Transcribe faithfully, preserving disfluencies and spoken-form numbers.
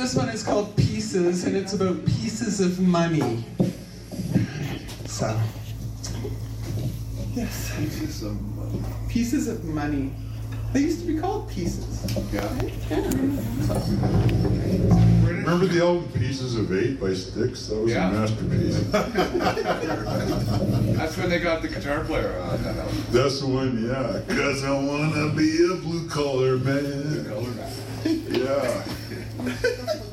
this one is called Pieces, and it's about pieces of money. So, yes. Pieces of money. Pieces of money. They used to be called Pieces. Yeah. Yeah. Remember the album Pieces of Eight by Styx? That was Yeah. a masterpiece. That's when they got the guitar player on that album. That's the one, yeah. Cause I wanna be a blue collar man. Color back. Yeah.